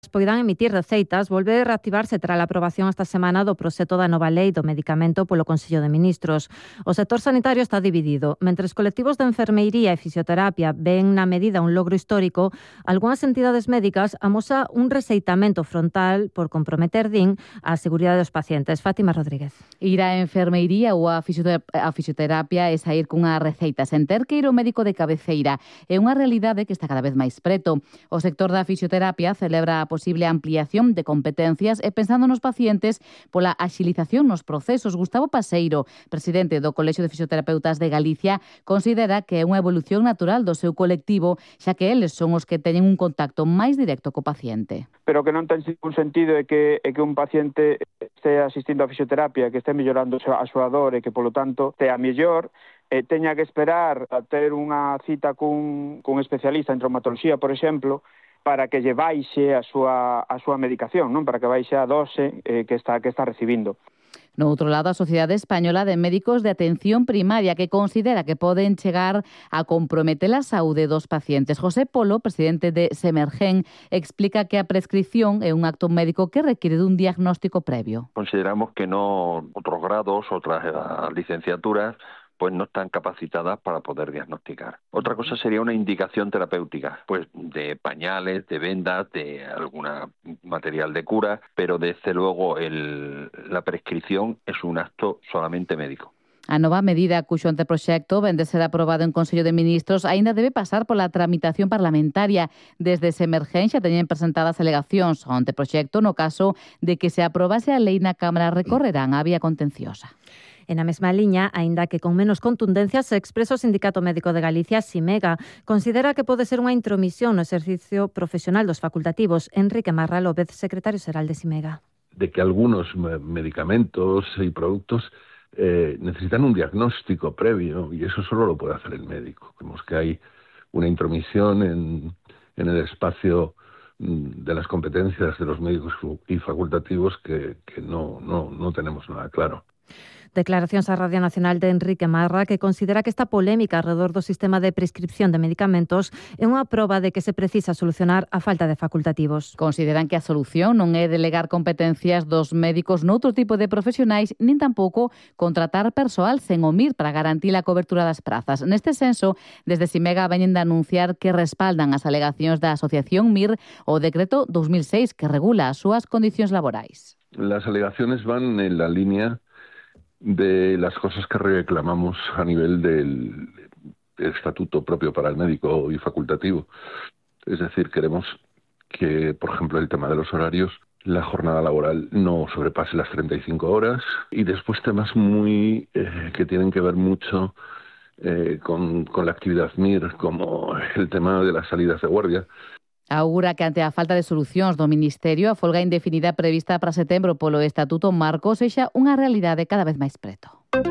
poidan emitir receitas volve a reactivarse tras a aprobación esta semana do proxecto da nova lei do medicamento polo Consello de Ministros. O sector sanitario está dividido. Mentres colectivos de enfermeiría e fisioterapia ven na medida un logro histórico, algunhas entidades médicas amosa un rexeitamento frontal por comprometer, din, a seguridade dos pacientes. Fátima Rodríguez. Ir á enfermeiría ou a fisioterapia é sair cunha receita sen ter que ir ao médico de cabeceira. É unha realidade que está cada vez máis preto. O sector da fisioterapia celebra a posible ampliación de competencias e pensando nos pacientes pola axilización nos procesos. Gustavo Paseiro, presidente do Colexio de Fisioterapeutas de Galicia, considera que é unha evolución natural do seu colectivo, xa que eles son os que teñen un contacto máis directo co paciente. Pero que non ten ningún sentido é que un paciente este asistindo a fisioterapia, que este mellorando a súa dor e que, polo tanto, tea mellor, teña que esperar a ter unha cita cun especialista en traumatoloxía, por exemplo, para que lle baixe a súa medicación, non? Para que baixe a dose que está recibindo. No outro lado, a Sociedade Española de Médicos de Atención Primaria, que considera que poden chegar a comprometer a saúde dos pacientes. José Polo, presidente de Semergen, explica que a prescripción é un acto médico que requiere dun diagnóstico previo. Consideramos que otros grados, otras licenciaturas, pues no están capacitadas para poder diagnosticar. Otra cosa sería una indicación terapéutica, pues de pañales, de vendas, de algún material de cura, pero desde luego la prescripción es un acto solamente médico. A nova medida cuxo anteproxecto vende ser aprobado en Consello de Ministros aínda debe pasar pola tramitación parlamentaria. Desde Semergen xa teñen presentadas alegacións ao anteproxecto no caso de que se aprobase a lei na Cámara recorrerán a vía contenciosa. En a mesma liña, aínda que con menos contundencias, se expresa o Sindicato Médico de Galicia, Simega. Considera que pode ser unha intromisión no exercicio profesional dos facultativos. Enrique Marra López, secretario xeral de Simega. De que algunos medicamentos y productos necesitan un diagnóstico previo y eso solo lo puede hacer el médico. Vemos que hay una intromisión en el espacio de las competencias de los médicos y facultativos que no tenemos nada claro. Declaracións á Radio Nacional de Enrique Marra, que considera que esta polémica alrededor do sistema de prescripción de medicamentos é unha proba de que se precisa solucionar a falta de facultativos. Consideran que a solución non é delegar competencias dos médicos noutro tipo de profesionais, nin tampouco contratar persoal sen o MIR para garantir a cobertura das prazas. Neste senso, desde Simega veñen de anunciar que respaldan as alegacións da Asociación MIR o decreto 2006 que regula as súas condicións laborais. Las alegaciones van en la línea de las cosas que reclamamos a nivel del estatuto propio para el médico y facultativo. Es decir, queremos que, por ejemplo, el tema de los horarios, la jornada laboral no sobrepase las 35 horas y después temas muy que tienen que ver mucho con la actividad MIR, como el tema de las salidas de guardia. Augura que ante a falta de solucións do Ministerio, a folga indefinida prevista para setembro polo Estatuto Marco sexa unha realidade cada vez máis preto.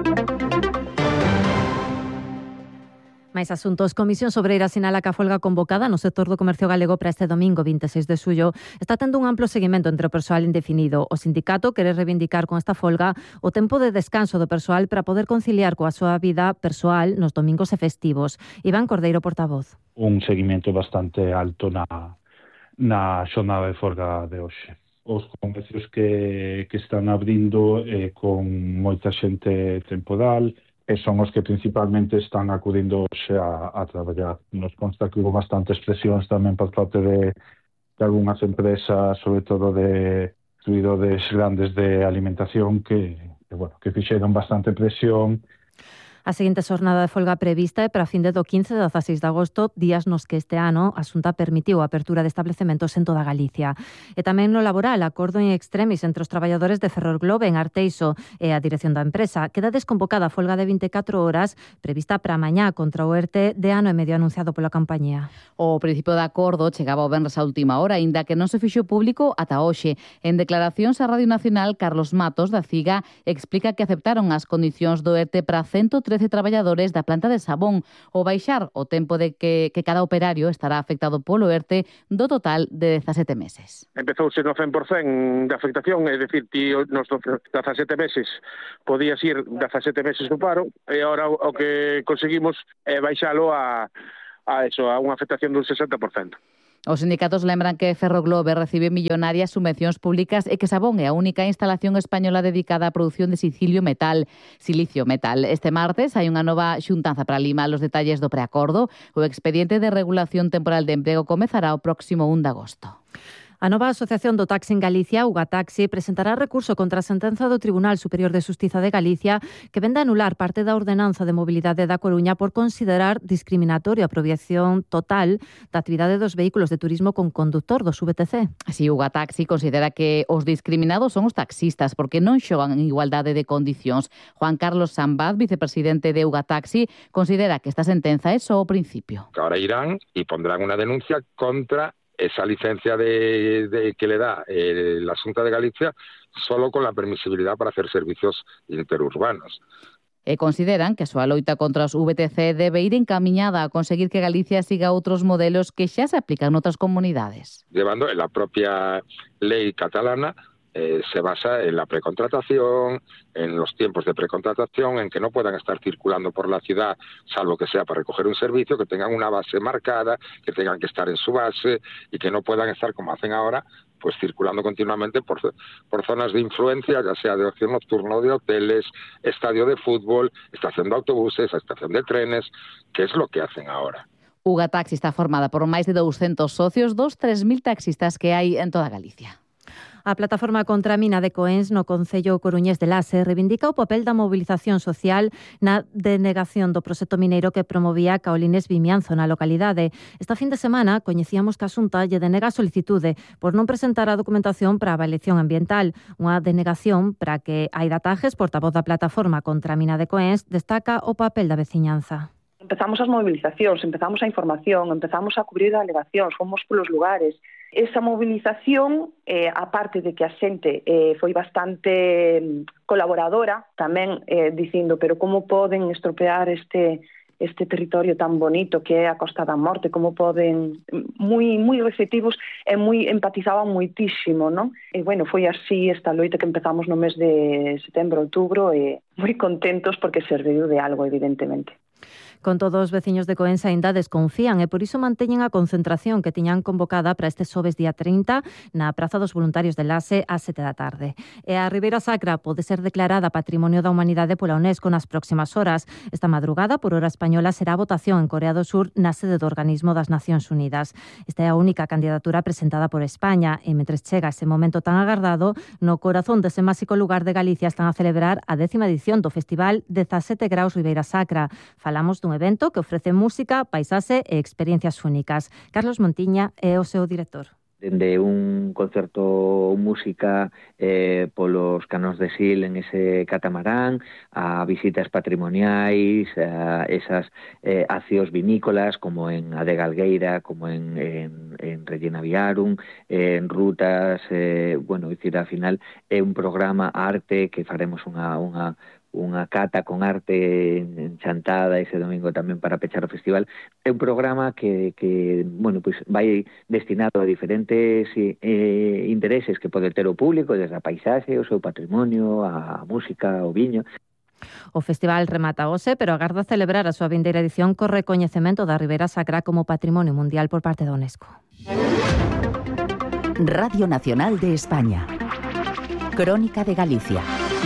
Mais asuntos. Comisión Obreira sinala que a folga convocada no sector do comercio galego para este domingo 26 de xullo está tendo un amplo seguimento entre o persoal indefinido. O sindicato quere reivindicar con esta folga o tempo de descanso do persoal para poder conciliar coa súa vida persoal nos domingos e festivos. Iván Cordeiro, portavoz. Un seguimento bastante alto na xornada de folga de hoxe. Os comercios que están abrindo con moita xente temporal son os que principalmente están acudindo hoxe a traballar. Nos consta que hubo bastantes presións tamén por parte de algunhas empresas, sobre todo de distribuidores grandes de alimentación que fixeron bastante presión. A seguinte xornada de folga prevista é para a fin do 15 e 16 de agosto, días nos que este ano a Xunta permitiu a apertura de establecementos en toda Galicia. E tamén no laboral, acordo en extremis entre os traballadores de Ferrolglobe en Arteixo e a dirección da empresa. Queda desconvocada a folga de 24 horas prevista para mañá contra o ERTE de ano e medio anunciado pola compañía. O principio de acordo chegaba o venres a última hora, aínda que non se fixo público ata hoxe. En declaracións á Radio Nacional, Carlos Matos, da CIGA, explica que aceptaron as condicións do ERTE para 113 traballadores da planta de Sabón, o baixar o tempo de que cada operario estará afectado polo ERTE do total de 17 meses. Empezouse no 100% de afectación, é dicir, ti nos 17 meses podías ir 17 meses no paro, e agora o que conseguimos é baixalo a unha afectación dun 60%. Os sindicatos lembran que Ferroglobe recibe millonarias subvencións públicas e que Sabón é a única instalación española dedicada á produción de silicio metal. Este martes hai unha nova xuntanza para limar os detalles do preacordo. O expediente de regulación temporal de emprego comezará o próximo 1 de agosto. A nova Asociación do Taxi en Galicia, Ugataxi, presentará recurso contra a sentenza do Tribunal Superior de Xustiza de Galicia que vende a anular parte da ordenanza de mobilidade da Coruña por considerar discriminatorio a apropiación total da actividade dos vehículos de turismo con conductor dos VTC. Así, Ugataxi considera que os discriminados son os taxistas porque non xogan en igualdade de condicións. Juan Carlos Sambaz, vicepresidente de Ugataxi, considera que esta sentenza é só o principio. Ahora irán y pondrán una denuncia contra esa licencia que le da la Xunta de Galicia solo con la permisibilidad para hacer servicios interurbanos. E consideran que a súa loita contra os VTC debe ir encamiñada a conseguir que Galicia siga outros modelos que xa se aplican noutras comunidades. Llevando en la propia ley catalana se basa en la precontratación, en los tiempos de precontratación, en que no puedan estar circulando por la ciudad, salvo que sea para recoger un servicio, que tengan una base marcada, que tengan que estar en su base y que no puedan estar, como hacen ahora, pues circulando continuamente por zonas de influencia, ya sea de ocio nocturno, de hoteles, estadio de fútbol, estación de autobuses, estación de trenes, que es lo que hacen ahora. Ugataxi está formada por máis de 200 socios, 3.000 taxistas que hai en toda Galicia. A plataforma contra a mina de Coens no Concello coruñés de Lase reivindica o papel da mobilización social na denegación do proxecto mineiro que promovía Caolines Vimianzo na localidade. Esta fin de semana coñecíamos que a Xunta lle denega a solicitude por non presentar a documentación para a avaliación ambiental. Unha denegación para que Aida Tajes, portavoz da plataforma contra a mina de Coens, destaca o papel da veciñanza. Empezamos as movilizacións, empezamos a información, empezamos a cubrir alegacións, fomos polos lugares. Esa movilización, aparte de que a xente foi bastante colaboradora, tamén dicindo, pero como poden estropear este territorio tan bonito que é a Costa da Morte, como poden, moi receptivos e moi empatizaban moitísimo, non? E, bueno, foi así esta loita que empezamos no mes de setembro, outubro, e moi contentos porque serviu de algo, evidentemente. Con todo, os veciños de Coens aínda desconfían e por iso manteñen a concentración que tiñan convocada para este xoves día 30 na Praza dos Voluntarios de Lase ás 7 da tarde. E a Ribeira Sacra pode ser declarada Patrimonio da Humanidade pola UNESCO nas próximas horas. Esta madrugada, por hora española, será a votación en Corea do Sur na sede do Organismo das Nacións Unidas. Esta é a única candidatura presentada por España e mentres chega ese momento tan agardado, no corazón dese máxico lugar de Galicia están a celebrar a 10ª edición do Festival 17 Graus Ribeira Sacra. Falamos dun evento que ofrece música, paisaxe e experiencias únicas. Carlos Montiña é o seu director. Dende un concerto música polos Canóns de Sil en ese catamarán, a visitas patrimoniais, a esas acios vinícolas como en Adegalgueira, como en Rellena Viarum, en rutas, bueno, dicir, ao final é un programa arte que faremos unha cata con arte enchantada ese domingo tamén para pechar o festival. É un programa que bueno, pois vai destinado a diferentes intereses que pode ter o público, desde a paisaxe, o seu patrimonio, a música, o viño. O festival remata hoxe, pero agarda celebrar a súa vindeira edición co recoñecemento da Ribeira Sacra como Patrimonio Mundial por parte da UNESCO. Radio Nacional de España. Crónica de Galicia.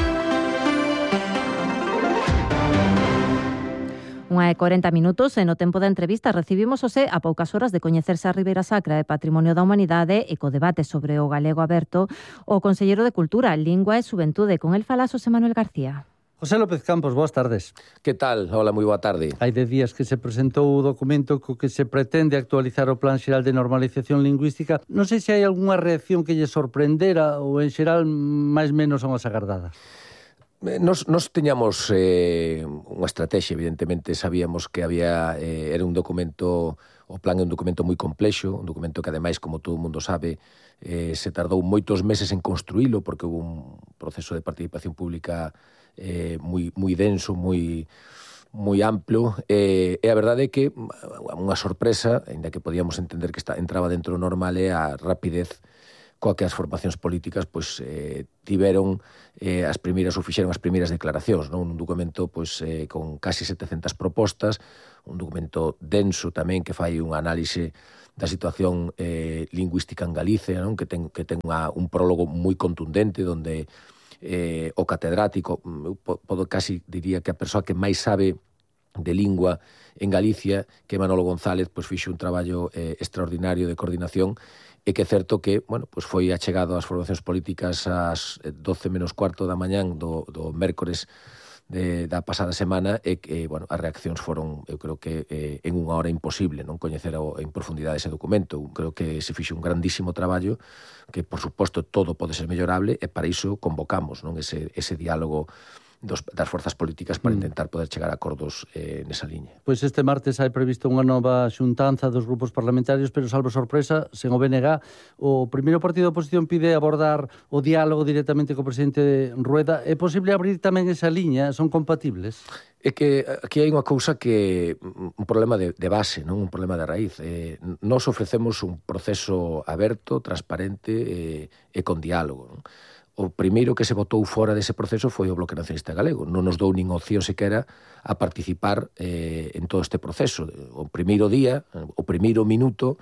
1:40 minutos e no tempo da entrevista recibimos hoxe a poucas horas de coñecerse a Ribeira Sacra e Patrimonio da Humanidade e co debate sobre o galego aberto o conselleiro de Cultura, Lingua e Xuventude. Con el fala Xosé Manuel García. José López Campos, boas tardes. Que tal? Hola, moi boa tarde. Hai 10 días que se presentou o documento co que se pretende actualizar o Plan Xeral de Normalización Lingüística. Non sei se hai algunha reacción que lle sorprendera ou en xeral máis menos son as agardadas. Nos teñamos unha estrategia, evidentemente sabíamos que era un documento, o plan é un documento moi complexo, un documento que ademais, como todo o mundo sabe, se tardou moitos meses en construílo porque houve un proceso de participación pública moi denso, moi amplo, e a verdade é que unha sorpresa, ainda que podíamos entender que entraba dentro do normal, é a rapidez coa que as formacións políticas pois tiveron as primeiras ou fixeron as primeiras declaracións, non? Un documento pois con casi 700 propostas, un documento denso tamén que fai unha análise da situación lingüística en Galicia, non? Que ten un prólogo moi contundente onde o catedrático, podo casi diría que a persoa que máis sabe de lingua en Galicia, que Manolo González, pois fixo un traballo extraordinario de coordinación, e que é certo que, bueno, pois foi achegado ás formacións políticas ás 12 menos cuarto da mañán do mércores da pasada semana, e que, bueno, as reaccións foron, eu creo que en unha hora imposible non coñecer en profundidade ese documento. Creo que se fixo un grandísimo traballo, que, por suposto, todo pode ser mellorable, e para iso convocamos non ese diálogo das forzas políticas para intentar poder chegar a acordos nesa liña. Pois este martes hai previsto unha nova xuntanza dos grupos parlamentarios, pero salvo sorpresa, sen o BNG, o primeiro partido de oposición pide abordar o diálogo directamente co presidente Rueda. É posible abrir tamén esa liña? Son compatibles? É que aquí hai unha cousa que un problema de base, non un problema de raíz. Nós ofrecemos un proceso aberto, transparente e con diálogo, non? O primeiro que se votou fora dese proceso foi o Bloque Nacionalista Galego. Non nos dou nin opción sequera a participar en todo este proceso. O primeiro día, o primeiro minuto,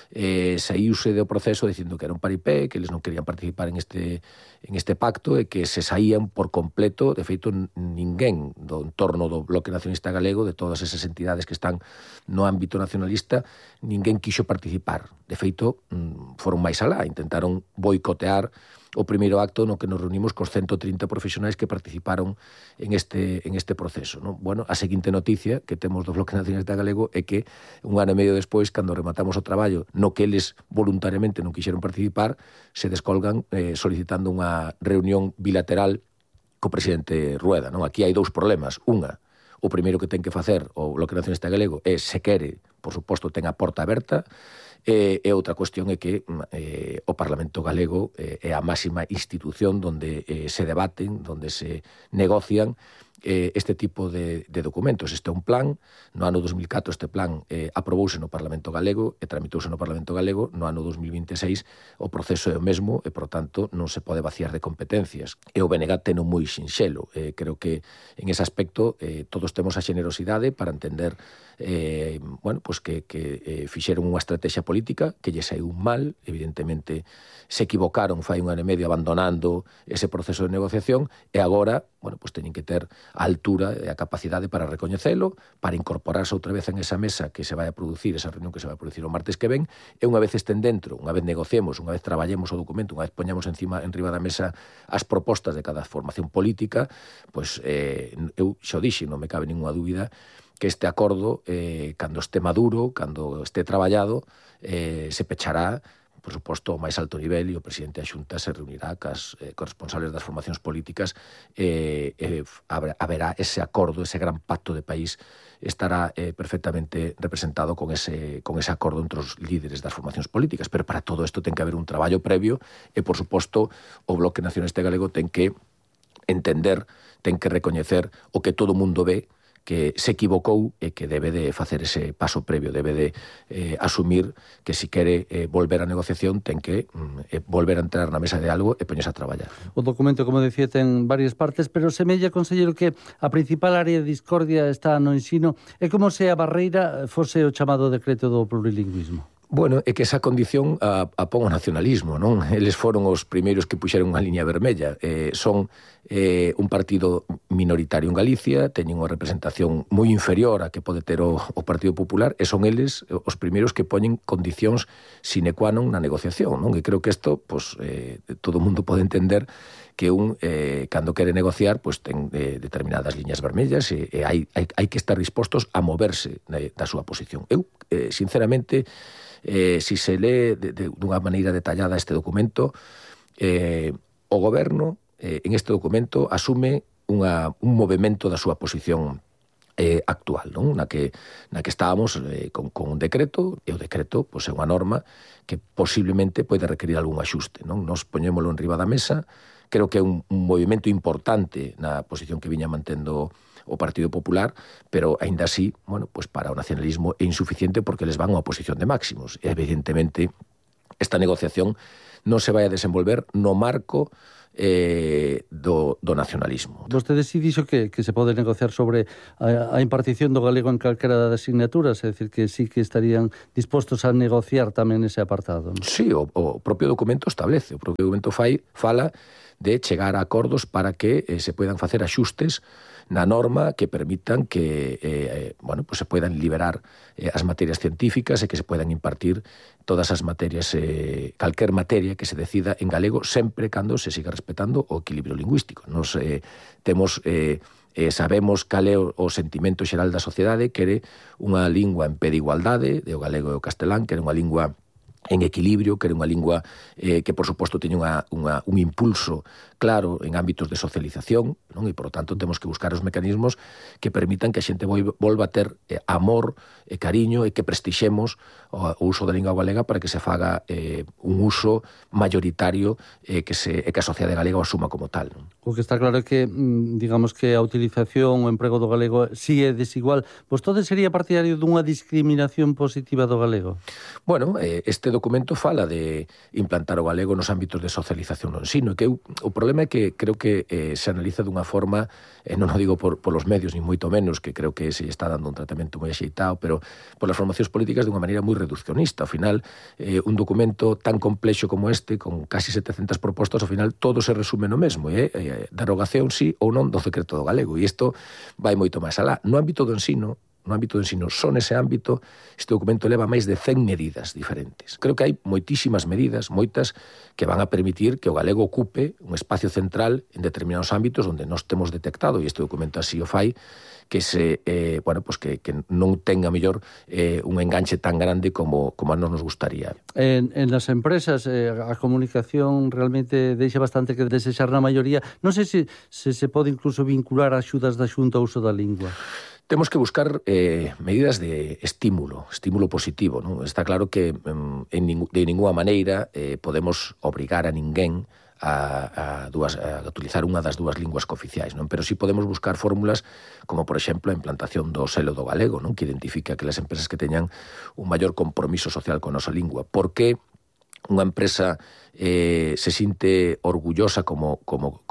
saíuse do proceso dicindo que era un paripé, que eles non querían participar en este pacto e que se saían por completo. De feito, ninguén do entorno do Bloque Nacionalista Galego, de todas esas entidades que están no ámbito nacionalista, ninguén quixo participar. De feito, foron máis alá, intentaron boicotear o primeiro acto no que nos reunimos cos 130 profesionais que participaron en este proceso, non? Bueno, a seguinte noticia que temos do Bloque Nacionalista Galego é que un ano e medio despois, cando rematamos o traballo no que eles voluntariamente non quixeron participar, se descolgan solicitando unha reunión bilateral co presidente Rueda, non? Aquí hai dous problemas. Unha, o primeiro que ten que facer o Bloque Nacionalista Galego é, se quere, por suposto, ten a porta aberta. E outra cuestión é que o Parlamento Galego é a máxima institución donde se debaten, donde se negocian este tipo de documentos. Este é un plan. No ano 2004 este plan aprobouse no Parlamento Galego e tramitouse no Parlamento Galego. No ano 2026 o proceso é o mesmo e, por tanto, non se pode vaciar de competencias. E o BNG ten un moi sinxelo. Creo que en ese aspecto todos temos a xenerosidade para entender bueno, pues que fixeron unha estrategia política que lle saiu mal, evidentemente se equivocaron fai un ano e medio abandonando ese proceso de negociación, e agora, bueno, pues teñen que ter a altura e a capacidade para recoñecelo, para incorporarse outra vez en esa mesa que se vai a producir, esa reunión que se vai a producir o martes que ven, e unha vez estén dentro, unha vez negociemos, unha vez traballemos o documento, unha vez poñamos enriba da mesa as propostas de cada formación política, pues eu xo dixi, non me cabe ninguna dúbida que este acordo, cando este maduro, cando este traballado, se pechará, por suposto, ao máis alto nivel, e o presidente da Xunta se reunirá cas corresponsables das formacións políticas, haberá ese acordo, ese gran pacto de país, estará perfectamente representado con ese acordo entre os líderes das formacións políticas. Pero para todo isto ten que haber un traballo previo e, por suposto, o Bloque Nacionalista Galego ten que entender, ten que recoñecer o que todo o mundo ve, que se equivocou e que debe de facer ese paso previo, debe de asumir que se quere volver á negociación ten que volver a entrar na mesa de diálogo e poñerse a traballar. O documento, como decía, ten varias partes, pero semella, conselleiro, que a principal área de discordia está no ensino. É como se a barreira fose o chamado decreto do plurilingüismo. Bueno, é que esa condición a pon o nacionalismo, non? Eles foron os primeiros que puxeron unha liña vermella. Son un partido minoritario en Galicia, teñen unha representación moi inferior a que pode ter o Partido Popular, e son eles os primeiros que poñen condicións sine qua non na negociación, non? E creo que isto, pues, todo o mundo pode entender que cando quere negociar, pues, ten determinadas liñas vermellas e hai que estar dispostos a moverse da súa posición. Eu, sinceramente, si se lee dunha maneira detallada este documento, o goberno en este documento asume un movimento da súa posición actual, non? Na que estábamos con un decreto, e o decreto pois, é unha norma que posiblemente pode requerir algún axuste, non? Nos poñémolo enriba da mesa. Creo que é un movimento importante na posición que viña mantendo o Partido Popular, pero aínda así, bueno, pues para o nacionalismo é insuficiente porque les van a oposición de máximos. E, evidentemente, esta negociación non se vai a desenvolver no marco do nacionalismo. Vostede si dixo que se pode negociar sobre a impartición do galego en calquera das asignaturas, é dicir, que sí que estarían dispostos a negociar tamén ese apartado, non? Sí, o propio documento establece, o propio documento fala de chegar a acordos para que se poidan facer axustes na norma que permitan que pues se puedan liberar as materias científicas e que se puedan impartir todas as materias, calquer materia que se decida en galego, sempre cando se siga respetando o equilibrio lingüístico. Nos sabemos cal é o sentimento xeral da sociedade, quere unha lingua en pé de igualdade, de o galego e o castelán, quere unha lingua en equilibrio, que era unha lingua que, por suposto, teña un impulso claro en ámbitos de socialización, non? E, por tanto, temos que buscar os mecanismos que permitan que a xente volva a ter amor e cariño e que prestixemos o uso da lingua galega para que se faga un uso mayoritario e que a sociedade galega o asuma como tal, non? O que está claro é que, digamos que a utilización, o emprego do galego si é desigual. Vostede sería partidario dunha discriminación positiva do galego? Bueno, este documento fala de implantar o galego nos ámbitos de socialización no ensino, que o problema é que creo que se analiza dunha forma, non o digo polos medios, ni moito menos, que creo que se está dando un tratamento moi axeitado, pero polas formacións políticas dunha maneira moi reduccionista. Ao final, un documento tan complexo como este, con casi 700 propostas, ao final todo se resume no mesmo, derogación sí ou non do decreto do galego, e isto vai moito máis alá. No ámbito do ensino, só nese ámbito, este documento leva máis de 100 medidas diferentes. Creo que hai moitísimas medidas, moitas, que van a permitir que o galego ocupe un espacio central en determinados ámbitos onde nós temos detectado, e este documento así o fai, que que non tenga mellor un enganche tan grande como a nos gustaría. En las empresas a comunicación realmente deixa bastante que desexar na maioría. Non sei se se pode incluso vincular axudas da Xunta ao uso da lingua. Temos que buscar medidas de estímulo positivo, non? Está claro que de ninguna maneira podemos obrigar a ninguén a utilizar unha das dúas linguas cooficiais, non? Pero sí podemos buscar fórmulas como, por exemplo, a implantación do selo do galego, non? Que identifica que as empresas que teñan un maior compromiso social con a nosa lingua. Por que unha empresa se sinte orgullosa como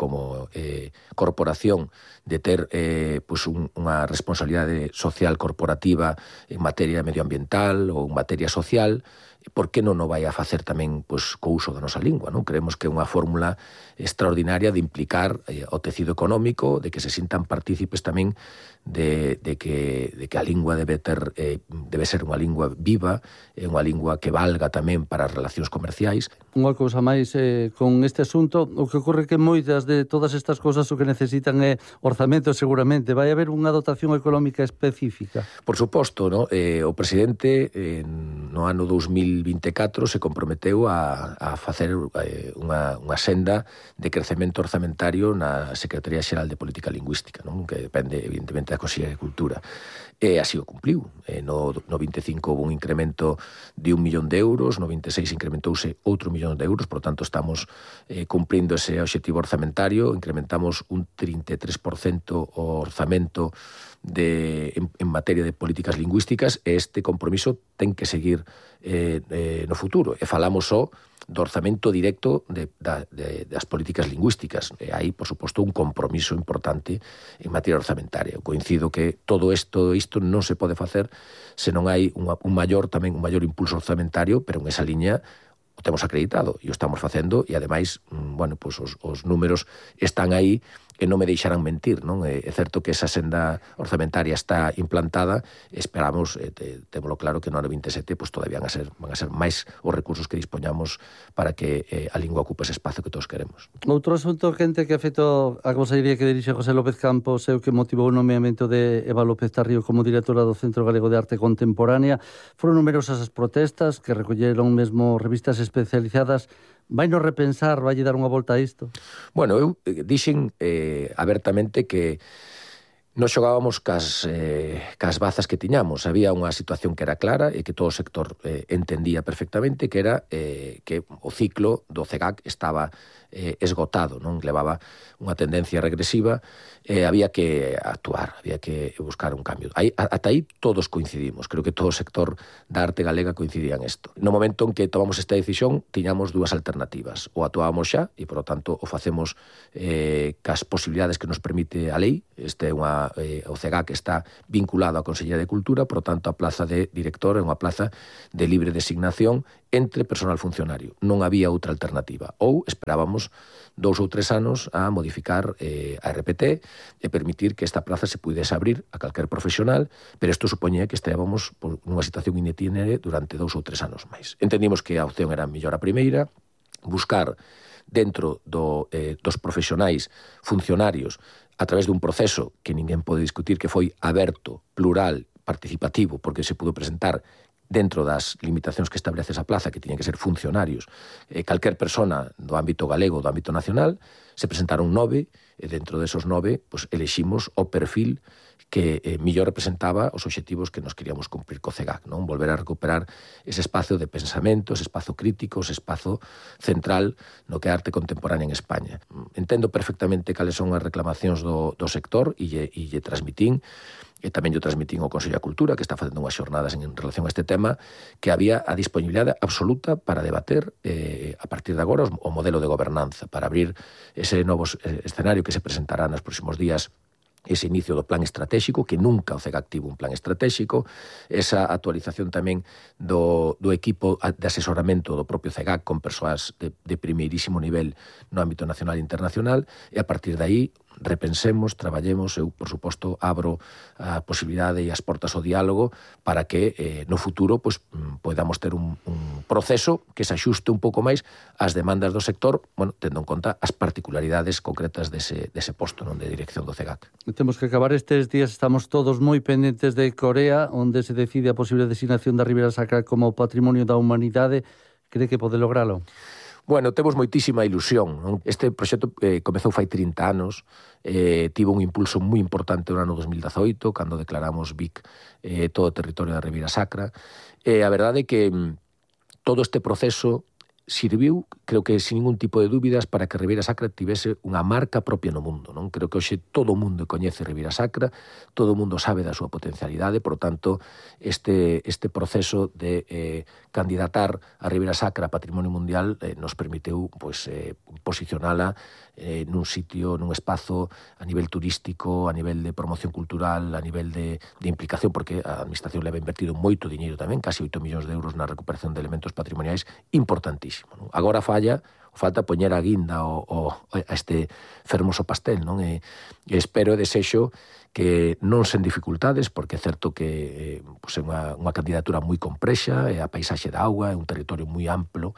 corporación de ter unha responsabilidade social corporativa en materia medioambiental ou en materia social? Por que non o vai a facer tamén co uso da nosa lingua, non? Creemos que é unha fórmula extraordinaria de implicar o tecido económico, de que se sintan partícipes tamén de que a lingua debe ser unha lingua viva, unha lingua que valga tamén para as relacións comerciais. Unha cousa máis con este asunto, o que ocorre que moitas de todas estas cousas o que necesitan é orzamento seguramente. Vai haber unha dotación económica específica? Por suposto, no? O presidente no ano 2024 se comprometeu a facer unha senda de crecemento orzamentario na Secretaría Xeral de Política Lingüística, non? Que depende evidentemente da Consellería de Cultura. E así o cumpliu. No 25 houve un incremento de 1 millón de euros, no 26 incrementouse outro 1 millón de euros, por tanto estamos cumprindo ese obxectivo orzamentario, incrementamos un 33% o orzamento en materia de políticas lingüísticas, e este compromiso ten que seguir no futuro. E falamos só do orzamento directo das políticas lingüísticas. E hai, por suposto, un compromiso importante en materia orzamentaria. Eu coincido que todo isto non se pode facer se non hai un maior impulso orzamentario, pero en esa liña o temos acreditado e o estamos facendo, e ademais, os números están aí e non me deixarán mentir, non? É certo que esa senda orzamentaria está implantada, esperamos, témolo claro, que no ano 27 todavía van a ser máis os recursos que dispoñamos para que a lingua ocupe ese espazo que todos queremos. Outro asunto quente que afectou a consellería que dirixe José López Campos é o que motivou o nomeamento de Eva López Tarrío como directora do Centro Galego de Arte Contemporánea. Foron numerosas as protestas que recolleron mesmo revistas especializadas. Vai nos repensar, vai dar unha volta a isto? Bueno, eu dixen abertamente que Nos xogábamos cas bazas que tiñamos. Había unha situación que era clara e que todo o sector entendía perfectamente, que era que o ciclo do CEGAC estaba esgotado, non levaba unha tendencia regresiva, había que actuar, había que buscar un cambio. Ata aí todos coincidimos, creo que todo o sector da arte galega coincidía en isto. No momento en que tomamos esta decisión, tiñamos dúas alternativas: ou actuábamos xa, e por lo tanto o facemos cas posibilidades que nos permite a lei. O CEGAC está vinculado á Consellería de Cultura, por lo tanto a plaza de director é unha plaza de libre designación entre personal funcionario. Non había outra alternativa. Ou esperábamos 2 ou 3 anos a modificar a RPT e permitir que esta plaza se pudese abrir a calquer profesional, pero isto supoñía que estábamos por unha situación in itinere durante 2 ou 3 anos máis. Entendimos que a opción era mellor a primeira, buscar dentro dos profesionais funcionarios a través dun proceso que ninguén pode discutir, que foi aberto, plural, participativo, porque se pudo presentar dentro das limitacións que establece esa plaza, que tiñen que ser funcionarios, calquer persona do ámbito galego ou do ámbito nacional. Se presentaron 9, e dentro desos 9 pues, eleximos o perfil que mellor representaba os obxectivos que nos queríamos cumprir co CEGAC, non? Volver a recuperar ese espazo de pensamento, ese espazo crítico, ese espazo central no que é a arte contemporánea en España. Entendo perfectamente cales son as reclamacións do sector e lle transmitín, e tamén yo transmitín ao Consello da Cultura, que está facendo unhas xornadas en relación a este tema, que había a disponibilidade absoluta para debater a partir de agora o modelo de gobernanza, para abrir ese novo escenario que se presentará nos próximos días, ese inicio do plan estratégico, que nunca o CEGAC tivo un plan estratégico, esa actualización tamén do equipo de asesoramento do propio CEGAC con persoas de primeirísimo nivel no ámbito nacional e internacional, e a partir de aí repensemos, traballemos. Eu, por suposto, abro a posibilidade e as portas ao diálogo para que no futuro pues, podamos ter un proceso que se axuste un pouco máis ás demandas do sector, bueno, tendo en conta as particularidades concretas dese posto, non, de dirección do CEGAC. Temos que acabar estes días, estamos todos moi pendentes de Corea, onde se decide a posible designación da Ribeira Sacra como Patrimonio da Humanidade. Cree que pode logralo? Bueno, temos moitísima ilusión, non? Este proxecto comezou fai 30 anos, tivo un impulso moi importante no ano 2018, cando declaramos BIC todo o territorio da Ribeira Sacra. A verdade é que todo este proceso sirviu, creo que sin ningún tipo de dúbidas, para que Ribeira Sacra tivese unha marca propia no mundo, non? Creo que hoxe todo o mundo coñece Ribeira Sacra, todo o mundo sabe da súa potencialidade, por tanto, este proceso de candidatar a Ribeira Sacra a Patrimonio Mundial nos permitiu pues, posicionala nun sitio, nun espazo a nivel turístico, a nivel de promoción cultural, a nivel de implicación, porque a Administración leva invertido moito diñeiro tamén, casi 8 millóns de euros na recuperación de elementos patrimoniais, importantísimo. Non? Agora falta poñer a guinda a este fermoso pastel, non? E espero e desexo que non sen dificultades, porque é certo que pues, é unha candidatura moi complexa, é a paisaxe da auga, é un territorio moi amplo,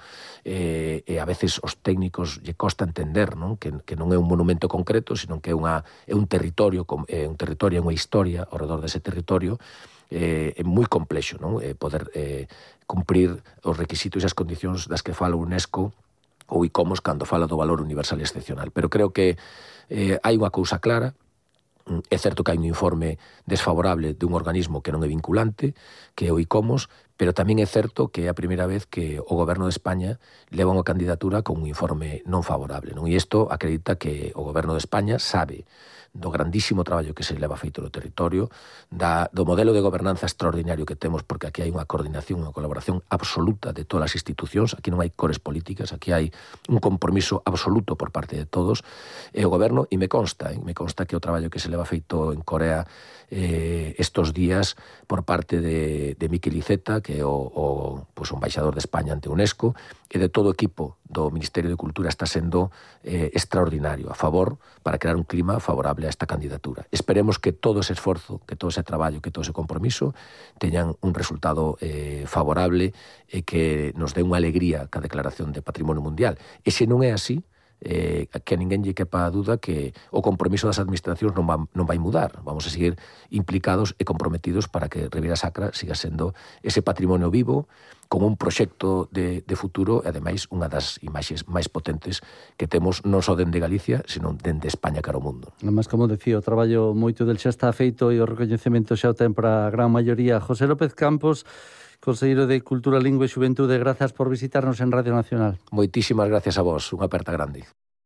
e a veces os técnicos lle costa entender, non? Que non é un monumento concreto, sino que é un territorio, unha historia ao redor dese territorio, é moi complexo, non? Poder cumprir os requisitos e as condicións das que fala a UNESCO ou ICOMOS cando fala do valor universal e excepcional. Pero creo que hai unha cousa clara. É certo que hai un informe desfavorable de un organismo que non é vinculante, que é o ICOMOS, pero tamén é certo que é a primeira vez que o Goberno de España leva unha candidatura con un informe non favorable, non? E isto acredita que o Goberno de España sabe do grandísimo traballo que se leva feito no territorio, do modelo de gobernanza extraordinario que temos, porque aquí hai unha coordinación, unha colaboración absoluta de todas as institucións, aquí non hai cores políticas, aquí hai un compromiso absoluto por parte de todos, e o goberno, e me consta que o traballo que se leva feito en Corea estos días por parte de Miquel Iceta, que é o embaixador de España ante UNESCO, e de todo o equipo do Ministerio de Cultura está sendo extraordinario, a favor, para crear un clima favorable a esta candidatura. Esperemos que todo ese esforzo, que todo ese traballo, que todo ese compromiso teñan un resultado favorable e que nos dé unha alegría ca declaración de Patrimonio Mundial. E se non é así, que a ninguén lle quepa a duda que o compromiso das administracións non vai mudar. Vamos a seguir implicados e comprometidos para que Ribeira Sacra siga sendo ese patrimonio vivo, con un proxecto de futuro e, ademais, unha das imaxes máis potentes que temos non só dende Galicia, senón dende España cara ao mundo. Además, como decía, o traballo moito del xa está feito e o recoñecemento xa o ten para a gran maioría. José López Campos, Conselleiro de Cultura, Lingua e Xuventude, grazas por visitarnos en Radio Nacional. Moitísimas gracias a vos, unha aperta grande.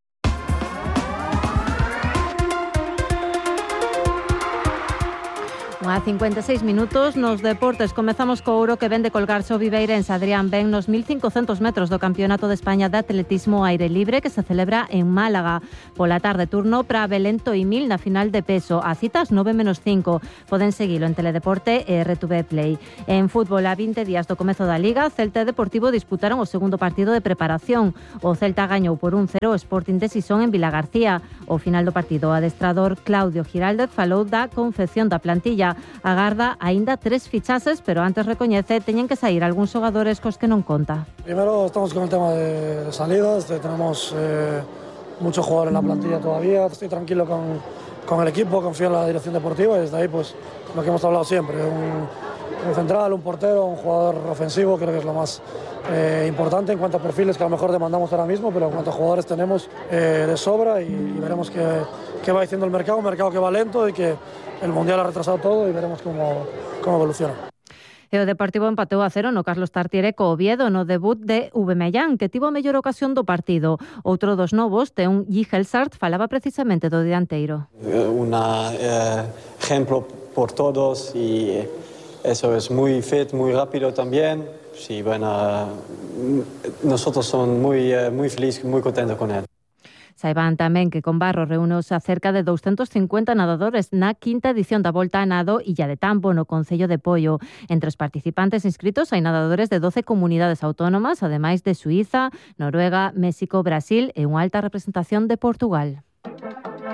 A 56 minutos nos deportes comezamos co ouro que vende colgarse o viveirense Adrián Ben nos 1500 metros do Campeonato de España de Atletismo Aire Libre que se celebra en Málaga. Pola tarde turno para Belén Toimil na final de peso. A citas 9-5. Poden seguilo en Teledeporte e RTV Play. En fútbol, a 20 días do comezo da Liga, Celta e Deportivo disputaron o segundo partido de preparación. O Celta gañou por 1-0 o Sporting de Sison en Vilagarcía. O final do partido, o adestrador Claudio Giraldez falou da confección da plantilla. Agarda aínda 3 fichases, pero antes recoñece teñen que sair algúns xogadores cos que non conta. Primero estamos con el tema de salidas, tenemos muchos jugadores en la plantilla todavía, estoy tranquilo con el equipo, confío en la dirección deportiva y desde ahí pues lo que hemos hablado siempre, un central, un portero, un jugador ofensivo, creo que es lo más importante en cuanto a perfiles que a lo mejor demandamos ahora mismo, pero en cuanto a jugadores tenemos de sobra y veremos qué va diciendo el mercado, un mercado que va lento y que el Mundial ha retrasado todo y veremos cómo evoluciona. E o Deportivo empatou a 0 no Carlos Tartiere co Oviedo no debut de Ubemellán, que tivo a mellor ocasión do partido. Outro dos novos, Teun Gijelsart, falaba precisamente do dianteiro. Un ejemplo por todos y eso es muy fit, muy rápido también. Sí, bueno, nosotros somos muy felices, muy contentos con él. Saiban tamén que con Barro reúneos a cerca de 250 nadadores na quinta edición da Volta a Nado Illa de Tambo no Concello de Poio. Entre os participantes inscritos hai nadadores de 12 comunidades autónomas, ademais de Suíza, Noruega, México, Brasil e unha alta representación de Portugal.